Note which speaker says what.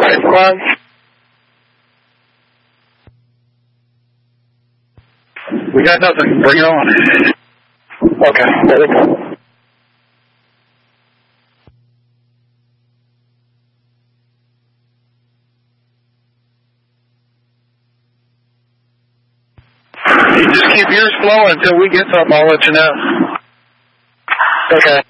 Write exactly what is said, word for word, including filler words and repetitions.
Speaker 1: right, come on. We got nothing. Bring it on. Okay, let it go. You just keep yours flowing until we get something. I'll let you know. Okay.